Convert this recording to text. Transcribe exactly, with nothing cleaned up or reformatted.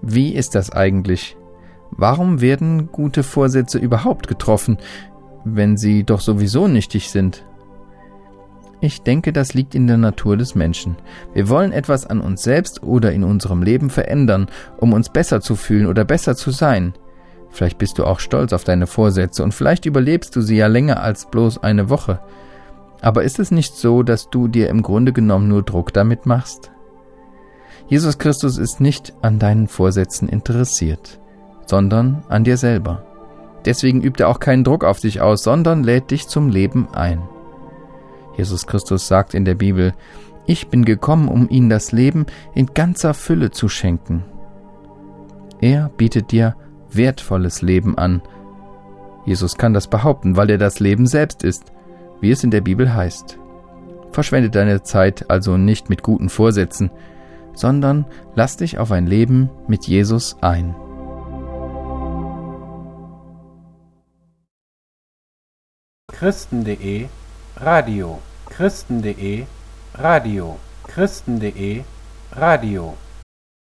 Wie ist das eigentlich? Warum werden gute Vorsätze überhaupt getroffen, wenn sie doch sowieso nichtig sind? Ich denke, das liegt in der Natur des Menschen. Wir wollen etwas an uns selbst oder in unserem Leben verändern, um uns besser zu fühlen oder besser zu sein. Vielleicht bist du auch stolz auf deine Vorsätze und vielleicht überlebst du sie ja länger als bloß eine Woche. Aber ist es nicht so, dass du dir im Grunde genommen nur Druck damit machst? Jesus Christus ist nicht an deinen Vorsätzen interessiert, sondern an dir selber. Deswegen übt er auch keinen Druck auf dich aus, sondern lädt dich zum Leben ein. Jesus Christus sagt in der Bibel: Ich bin gekommen, um ihnen das Leben in ganzer Fülle zu schenken. Er bietet dir wertvolles Leben an. Jesus kann das behaupten, weil er das Leben selbst ist, wie es in der Bibel heißt. Verschwende deine Zeit also nicht mit guten Vorsätzen, sondern lass dich auf ein Leben mit Jesus ein. Christen.de Radio Christen.de Radio Christen.de Radio